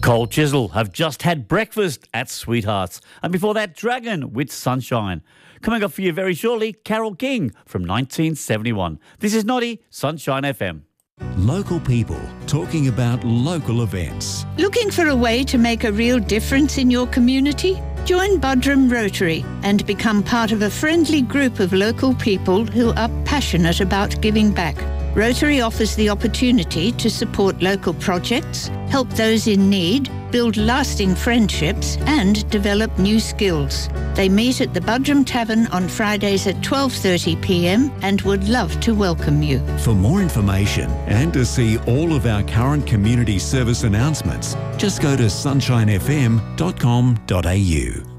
Cold Chisel have just had breakfast at Sweethearts. And before that, Dragon with Sunshine. Coming up for you very shortly, Carole King from 1971. This is Noddy, Sunshine FM. Local people talking about local events. Looking for a way to make a real difference in your community? Join Buderim Rotary and become part of a friendly group of local people who are passionate about giving back. Rotary offers the opportunity to support local projects, help those in need, build lasting friendships and develop new skills. They meet at the Buderim Tavern on Fridays at 12:30 p.m. and would love to welcome you. For more information and to see all of our current community service announcements, just go to sunshinefm.com.au.